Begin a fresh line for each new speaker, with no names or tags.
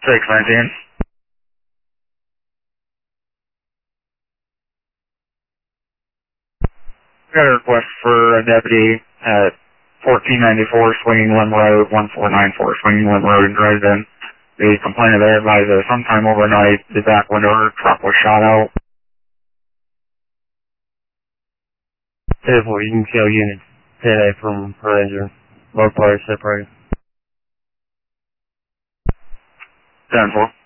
619. Got a request for a deputy at 1494 Swinging Limb Road, 1494 Swinging Limb Road in Dresden. The complainant there advised that sometime overnight the back window of her truck was shot out.
10-4, you can kill unit 10A from her injury. Both parties separated.
10-4.